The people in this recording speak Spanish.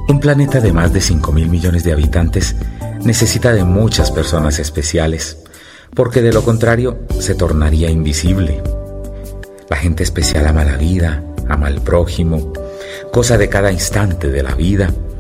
Un planeta de más de 5.000 millones de habitantes necesita de muchas personas especiales, porque de lo contrario se tornaría invisible. La gente especial ama la vida, ama al prójimo, goza de cada instante de la vida